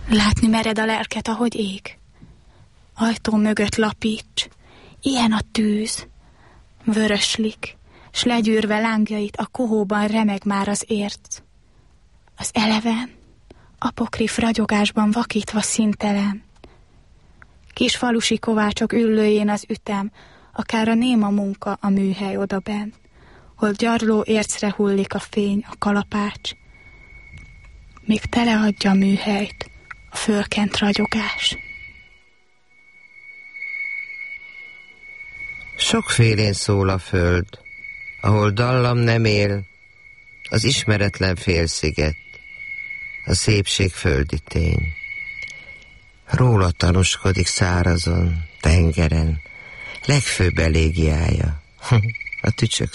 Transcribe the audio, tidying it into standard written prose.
Látni mered a lelket, ahogy ég. Ajtó mögött lapíts, ilyen a tűz. Vöröslik, s legyűrve lángjait a kohóban remeg már az érc. Az eleven, apokrif ragyogásban vakítva színtelen. Kis falusi kovácsok üllőjén az ütem, akár a néma munka a műhely odaben, hol gyarló ércre hullik a fény, a kalapács. Még teleadja a műhelyt a fölkent ragyogás. Sokfélén szól a föld, ahol dallam nem él, az ismeretlen félsziget, a szépség földi tény. Róla tanúskodik szárazon, tengeren, legfőbb elégiája, a tücsök